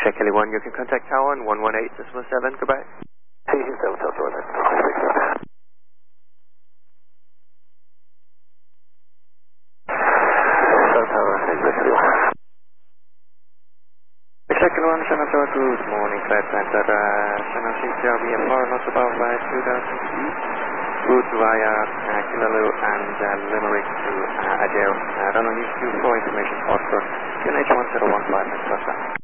Check Kelly 1, you can contact Tower 118.7, goodbye. Hey, Houston, South Florida. Check Kelly 1, Channel Tower, good morning, flight center, Channel 6, VFR, not above by 2000 east, route via Killaloe and Limerick to Adele. Run on use 2 for information, Oscar, QNH 1015, next